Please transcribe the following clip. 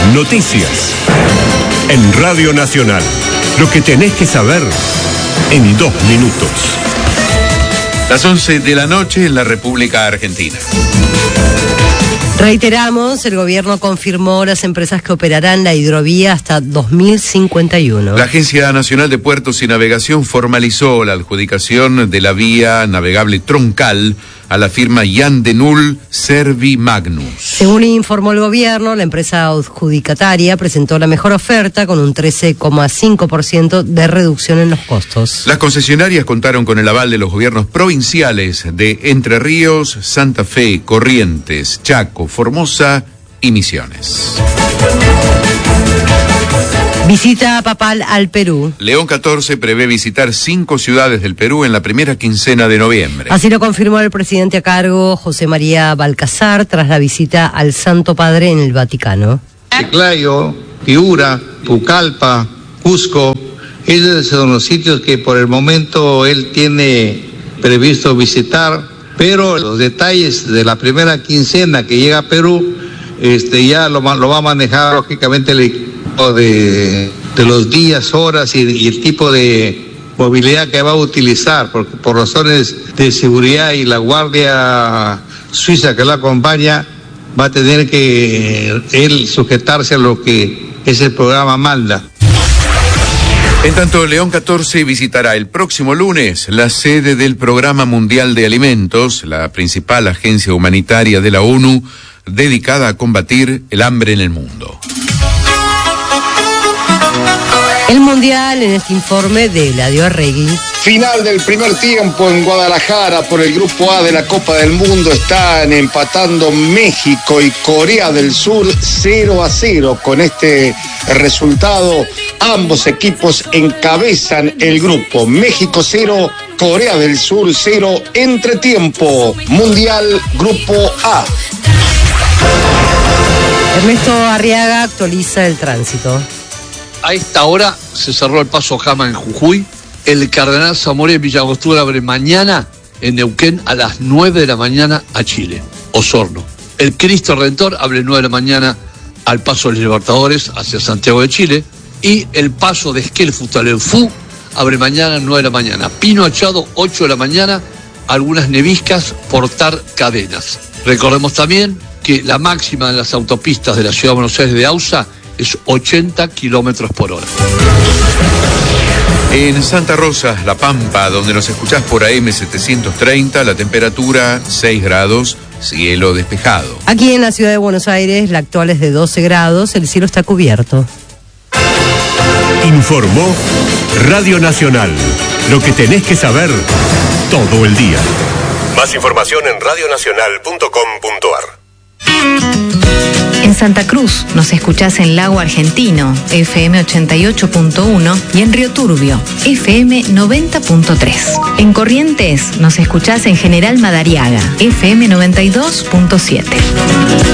Noticias. En Radio Nacional. Lo que tenés que saber en 2 minutos. Las 11 de la noche en la República Argentina. Reiteramos, el gobierno confirmó las empresas que operarán la hidrovía hasta 2051. La Agencia Nacional de Puertos y Navegación formalizó la adjudicación de la vía navegable troncal a la firma Jan de Null Servimagnus. Según informó el gobierno, la empresa adjudicataria presentó la mejor oferta con un 13,5% de reducción en los costos. Las concesionarias contaron con el aval de los gobiernos provinciales de Entre Ríos, Santa Fe, Corrientes, Chaco, Formosa y Misiones. Visita papal al Perú. León XIV prevé visitar 5 ciudades del Perú en la primera quincena de noviembre. Así lo confirmó el presidente a cargo, José María Balcazar, tras la visita al Santo Padre en el Vaticano. Chiclayo, Piura, Pucallpa, Cusco, esos son los sitios que por el momento él tiene previsto visitar, pero los detalles de la primera quincena que llega a Perú, ya lo va a manejar lógicamente el equipo de los días, horas y el tipo de movilidad que va a utilizar, porque por razones de seguridad y la guardia suiza que lo acompaña, va a tener que él sujetarse a lo que ese programa manda. En tanto, León XIV visitará el próximo lunes la sede del Programa Mundial de Alimentos, la principal agencia humanitaria de la ONU, dedicada a combatir el hambre en el mundo. El Mundial en este informe de Eladio Arregui. Final del primer tiempo en Guadalajara por el Grupo A de la Copa del Mundo. Están empatando México y Corea del Sur 0-0. Con este resultado, ambos equipos encabezan el grupo. México 0, Corea del Sur 0, entretiempo. Mundial Grupo A. Ernesto Arriaga actualiza el tránsito. A esta hora se cerró el paso Jama en Jujuy. El Cardenal Zamora en Villa Angostura abre mañana en Neuquén a las 9 de la mañana a Chile, Osorno. El Cristo Redentor abre 9 de la mañana al paso de los Libertadores hacia Santiago de Chile. Y el paso de Esquel Futaleufú abre mañana a 9 de la mañana. Pino Achado, 8 de la mañana, algunas neviscas, Portar Cadenas. Recordemos también que la máxima en las autopistas de la Ciudad de Buenos Aires de AUSA es 80 kilómetros por hora. En Santa Rosa, La Pampa, donde nos escuchás por AM 730, la temperatura 6 grados, cielo despejado. Aquí en la Ciudad de Buenos Aires, la actual es de 12 grados, el cielo está cubierto. Informó Radio Nacional. Lo que tenés que saber todo el día. Más información en radionacional.com.ar. En Santa Cruz nos escuchás en Lago Argentino, FM 88.1 y en Río Turbio, FM 90.3. En Corrientes nos escuchás en General Madariaga, FM 92.7.